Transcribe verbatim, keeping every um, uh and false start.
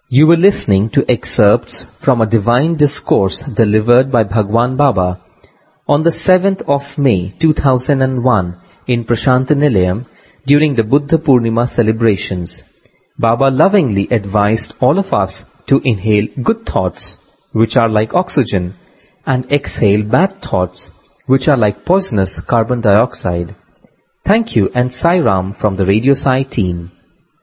You were listening to excerpts from a divine discourse delivered by Bhagwan Baba on the seventh of May two thousand one in Prashantanilayam during the Buddha Purnima celebrations. Baba lovingly advised all of us to inhale good thoughts, which are like oxygen, and exhale bad thoughts, which are like poisonous carbon dioxide. Thank you and Sai Ram from the Radio Sai team.